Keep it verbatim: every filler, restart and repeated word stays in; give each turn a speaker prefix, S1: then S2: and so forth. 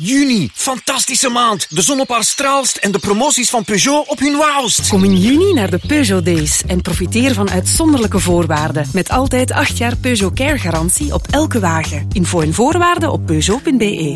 S1: Juni, fantastische maand. De zon op haar straalst en de promoties van Peugeot op hun wauwst.
S2: Kom in juni naar de Peugeot Days en profiteer van uitzonderlijke voorwaarden. Met altijd acht jaar Peugeot Care garantie op elke wagen. Info en voorwaarden op peugeot punt be.